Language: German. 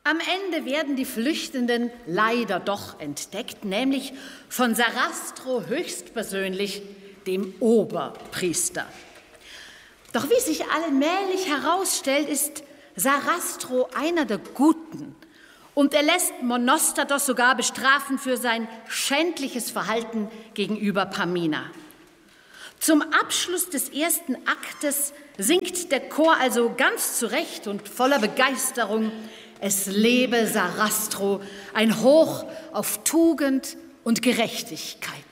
Am Ende werden die Flüchtenden leider doch entdeckt, nämlich von Sarastro höchstpersönlich, dem Oberpriester. Doch wie sich allmählich herausstellt, ist Sarastro einer der Guten und er lässt Monostatos sogar bestrafen für sein schändliches Verhalten gegenüber Pamina. Zum Abschluss des ersten Aktes singt der Chor also ganz zurecht und voller Begeisterung: Es lebe Sarastro, ein Hoch auf Tugend und Gerechtigkeit.